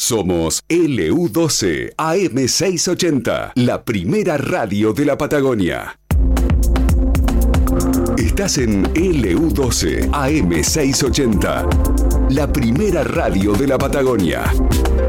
Somos LU12 AM680, la primera radio de la Patagonia. Estás en LU12 AM680, la primera radio de la Patagonia.